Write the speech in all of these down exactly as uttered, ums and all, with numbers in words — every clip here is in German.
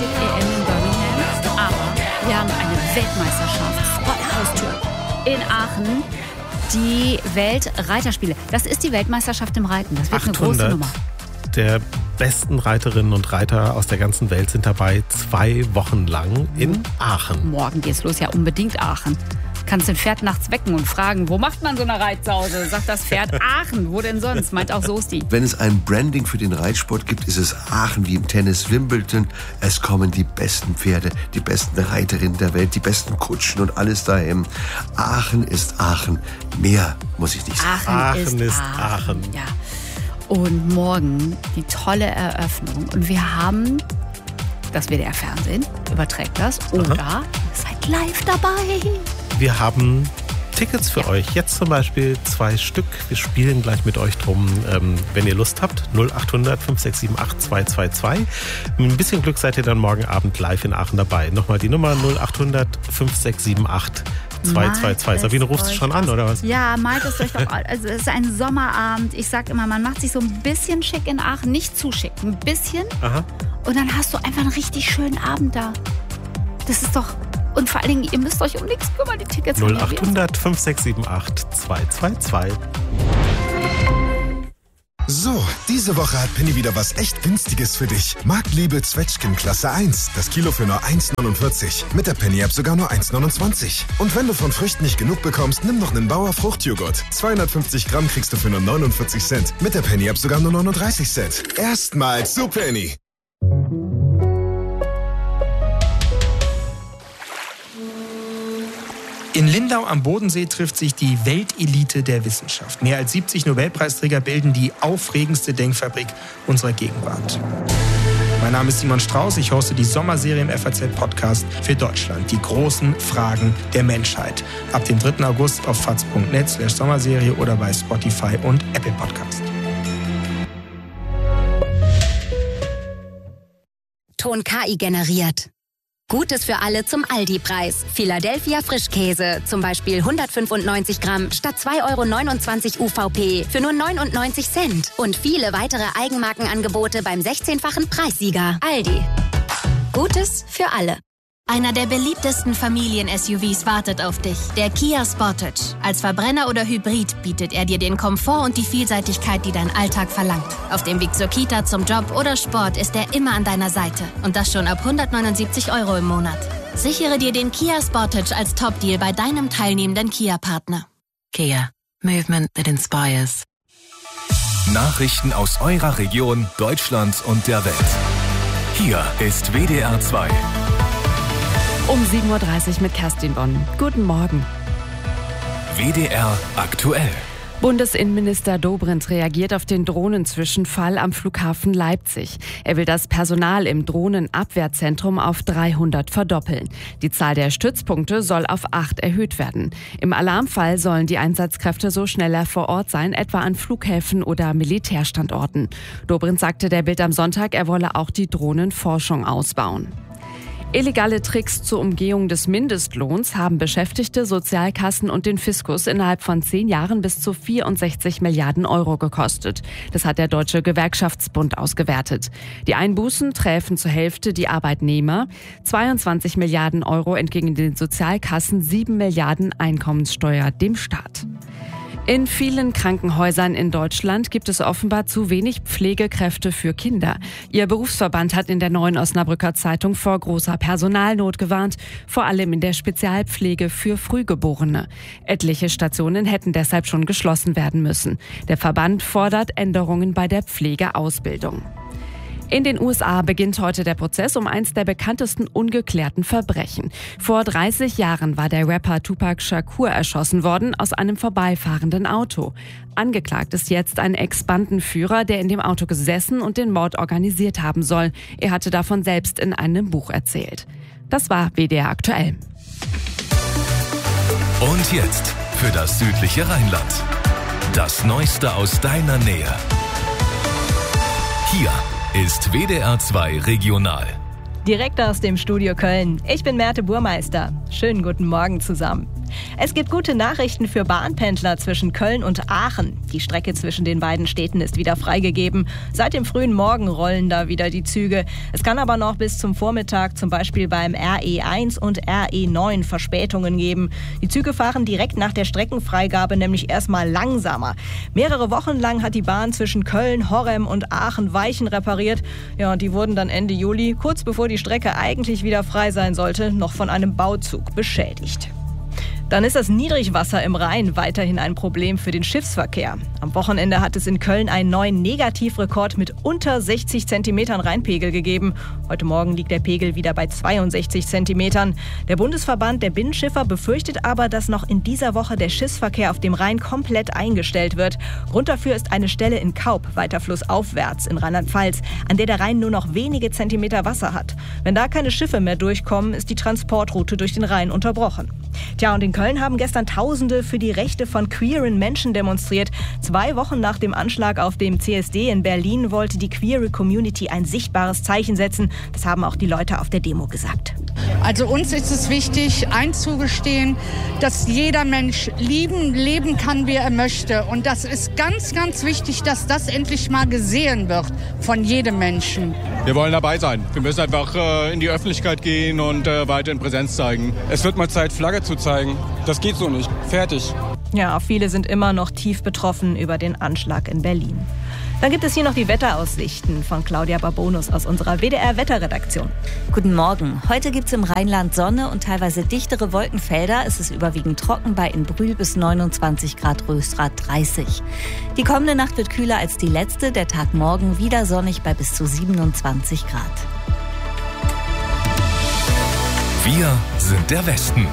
Athletik-E M in Birmingham, aber wir haben eine Weltmeisterschaft vor der Haustür in Aachen. Die Weltreiterspiele. Das ist die Weltmeisterschaft im Reiten. Das wird eine große Nummer. Der besten Reiterinnen und Reiter aus der ganzen Welt sind dabei, zwei Wochen lang in Aachen. Morgen geht's los, ja unbedingt Aachen. Kannst den Pferd nachts wecken und fragen, wo macht man so eine Reitsause? Sagt das Pferd Aachen, wo denn sonst? Meint auch Soesti. Wenn es ein Branding für den Reitsport gibt, ist es Aachen wie im Tennis Wimbledon. Es kommen die besten Pferde, die besten Reiterinnen der Welt, die besten Kutschen und alles dahin. Aachen ist Aachen. Mehr muss ich nicht sagen. Aachen, Aachen ist, ist Aachen. Aachen. Ja. Und morgen die tolle Eröffnung. Und wir haben das W D R-Fernsehen, überträgt das. Oder Aha. ihr seid live dabei. Wir haben Tickets für ja. euch. Jetzt zum Beispiel zwei Stück. Wir spielen gleich mit euch drum, ähm, wenn ihr Lust habt. null acht hundert fünf sechs sieben acht zwei zwei zwei. Mit ein bisschen Glück seid ihr dann morgen Abend live in Aachen dabei. Nochmal die Nummer null acht hundert fünf sechs sieben acht zwei zwei zwei. Sabine, rufst du schon an, oder was? Ja, malt es euch doch. Also es ist ein Sommerabend. Ich sag immer, man macht sich so ein bisschen schick in Aachen. Nicht zu schick, ein bisschen. Aha. Und dann hast du einfach einen richtig schönen Abend da. Das ist doch... Und vor allen Dingen, ihr müsst euch um nichts kümmern, die Tickets. null acht hundert fünf sechs sieben acht zwei zwei zwei. So, diese Woche hat Penny wieder was echt Günstiges für dich. Marktliebe Zwetschgen Klasse eins. Das Kilo für nur eins neunundvierzig. Mit der Penny-App sogar nur eins neunundzwanzig. Und wenn du von Früchten nicht genug bekommst, nimm noch einen Bauer Fruchtjoghurt. zweihundertfünfzig Gramm kriegst du für nur neunundvierzig Cent. Mit der Penny-App sogar nur neununddreißig Cent. Erstmals zu Penny. In Lindau am Bodensee trifft sich die Weltelite der Wissenschaft. Mehr als siebzig Nobelpreisträger bilden die aufregendste Denkfabrik unserer Gegenwart. Mein Name ist Simon Strauß, ich hoste die Sommerserie im F A Z-Podcast für Deutschland. Die großen Fragen der Menschheit. Ab dem dritten August auf faz punkt net slash Sommerserie oder bei Spotify und Apple Podcast. Ton K I generiert. Gutes für alle zum Aldi-Preis. Philadelphia Frischkäse, zum Beispiel hundertfünfundneunzig Gramm statt zwei Euro neunundzwanzig U V P für nur neunundneunzig Cent. Und viele weitere Eigenmarkenangebote beim sechzehnfachen Preissieger. Aldi. Gutes für alle. Einer der beliebtesten Familien-S U Vs wartet auf dich, der Kia Sportage. Als Verbrenner oder Hybrid bietet er dir den Komfort und die Vielseitigkeit, die dein Alltag verlangt. Auf dem Weg zur Kita, zum Job oder Sport ist er immer an deiner Seite. Und das schon ab hundertneunundsiebzig Euro im Monat. Sichere dir den Kia Sportage als Top-Deal bei deinem teilnehmenden Kia-Partner. Kia. Movement that inspires. Nachrichten aus eurer Region, Deutschland und der Welt. Hier ist W D R zwei. Um sieben Uhr dreißig mit Kerstin Bonn. Guten Morgen. W D R aktuell. Bundesinnenminister Dobrindt reagiert auf den Drohnenzwischenfall am Flughafen Leipzig. Er will das Personal im Drohnenabwehrzentrum auf dreihundert verdoppeln. Die Zahl der Stützpunkte soll auf acht erhöht werden. Im Alarmfall sollen die Einsatzkräfte so schneller vor Ort sein, etwa an Flughäfen oder Militärstandorten. Dobrindt sagte der Bild am Sonntag, er wolle auch die Drohnenforschung ausbauen. Illegale Tricks zur Umgehung des Mindestlohns haben Beschäftigte, Sozialkassen und den Fiskus innerhalb von zehn Jahren bis zu vierundsechzig Milliarden Euro gekostet. Das hat der Deutsche Gewerkschaftsbund ausgewertet. Die Einbußen träfen zur Hälfte die Arbeitnehmer. zweiundzwanzig Milliarden Euro entgingen den Sozialkassen, sieben Milliarden Einkommenssteuer dem Staat. In vielen Krankenhäusern in Deutschland gibt es offenbar zu wenig Pflegekräfte für Kinder. Ihr Berufsverband hat in der Neuen Osnabrücker Zeitung vor großer Personalnot gewarnt, vor allem in der Spezialpflege für Frühgeborene. Etliche Stationen hätten deshalb schon geschlossen werden müssen. Der Verband fordert Änderungen bei der Pflegeausbildung. In den U S A beginnt heute der Prozess um eins der bekanntesten ungeklärten Verbrechen. Vor dreißig Jahren war der Rapper Tupac Shakur erschossen worden aus einem vorbeifahrenden Auto. Angeklagt ist jetzt ein Ex-Bandenführer, der in dem Auto gesessen und den Mord organisiert haben soll. Er hatte davon selbst in einem Buch erzählt. Das war W D R aktuell. Und jetzt für das südliche Rheinland. Das Neueste aus deiner Nähe. Hier ist W D R zwei Regional. Direkt aus dem Studio Köln. Ich bin Merte Burmeister. Schönen guten Morgen zusammen. Es gibt gute Nachrichten für Bahnpendler zwischen Köln und Aachen. Die Strecke zwischen den beiden Städten ist wieder freigegeben. Seit dem frühen Morgen rollen da wieder die Züge. Es kann aber noch bis zum Vormittag zum Beispiel beim R E eins und R E neun Verspätungen geben. Die Züge fahren direkt nach der Streckenfreigabe nämlich erstmal langsamer. Mehrere Wochen lang hat die Bahn zwischen Köln, Horrem und Aachen Weichen repariert. Ja, und die wurden dann Ende Juli, kurz bevor die Strecke eigentlich wieder frei sein sollte, noch von einem Bauzug beschädigt. Dann ist das Niedrigwasser im Rhein weiterhin ein Problem für den Schiffsverkehr. Am Wochenende hat es in Köln einen neuen Negativrekord mit unter sechzig Zentimetern Rheinpegel gegeben. Heute Morgen liegt der Pegel wieder bei zweiundsechzig Zentimetern. Der Bundesverband der Binnenschiffer befürchtet aber, dass noch in dieser Woche der Schiffsverkehr auf dem Rhein komplett eingestellt wird. Grund dafür ist eine Stelle in Kaup, weiter flussaufwärts in Rheinland-Pfalz, an der der Rhein nur noch wenige Zentimeter Wasser hat. Wenn da keine Schiffe mehr durchkommen, ist die Transportroute durch den Rhein unterbrochen. Tja, und in Köln haben gestern Tausende für die Rechte von queeren Menschen demonstriert. Zwei Wochen nach dem Anschlag auf dem C S D in Berlin wollte die queere Community ein sichtbares Zeichen setzen. Das haben auch die Leute auf der Demo gesagt. Also uns ist es wichtig, einzugestehen, dass jeder Mensch lieben, leben kann, wie er möchte. Und das ist ganz, ganz wichtig, dass das endlich mal gesehen wird von jedem Menschen. Wir wollen dabei sein. Wir müssen einfach äh, in die Öffentlichkeit gehen und äh, weiterhin Präsenz zeigen. Es wird mal Zeit, Flagge zu zeigen. Das geht so nicht. Fertig. Ja, viele sind immer noch tief betroffen über den Anschlag in Berlin. Dann gibt es hier noch die Wetteraussichten von Claudia Babonus aus unserer W D R-Wetterredaktion. Guten Morgen. Heute gibt es im Rheinland Sonne und teilweise dichtere Wolkenfelder. Es ist überwiegend trocken bei in Brühl bis neunundzwanzig Grad, Rösrath dreißig. Die kommende Nacht wird kühler als die letzte. Der Tag morgen wieder sonnig bei bis zu siebenundzwanzig Grad. Wir sind der Westen.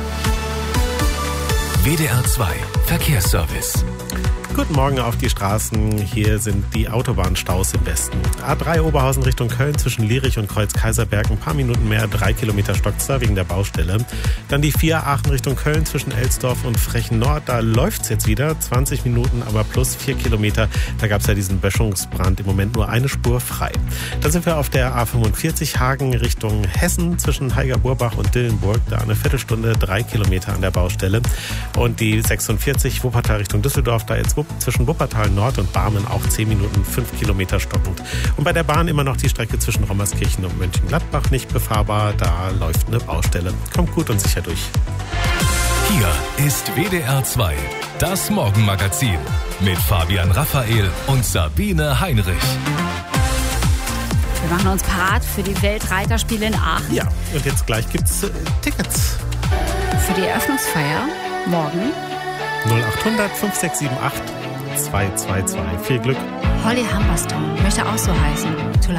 W D R zwei Verkehrsservice. Guten Morgen auf die Straßen. Hier sind die Autobahnstaus im Westen. A drei Oberhausen Richtung Köln zwischen Lierich und Kreuz-Kaiserberg ein paar Minuten mehr, drei Kilometer stockt's da wegen der Baustelle. Dann die vier Aachen Richtung Köln zwischen Elsdorf und Frechen Nord. Da läuft's jetzt wieder, zwanzig Minuten, aber plus vier Kilometer. Da gab's ja diesen Böschungsbrand, im Moment nur eine Spur frei. Dann sind wir auf der A fünfundvierzig Hagen Richtung Hessen zwischen Heiger-Burbach und Dillenburg. Da eine Viertelstunde, drei Kilometer an der Baustelle. Und die sechsundvierzig Wuppertal Richtung Düsseldorf, da jetzt zwischen Wuppertal Nord und Barmen auch zehn Minuten, fünf Kilometer stockend. Und bei der Bahn immer noch die Strecke zwischen Rommerskirchen und Mönchengladbach nicht befahrbar. Da läuft eine Baustelle. Kommt gut und sicher durch. Hier ist W D R zwei, das Morgenmagazin mit Fabian Raphael und Sabine Heinrich. Wir machen uns parat für die Weltreiterspiele in Aachen. Ja, und jetzt gleich gibt's äh, Tickets. Für die Eröffnungsfeier morgen. null achthundert fünf sechs sieben acht zwei zwei zwei. Viel Glück. Holly Humberstone möchte auch so heißen. To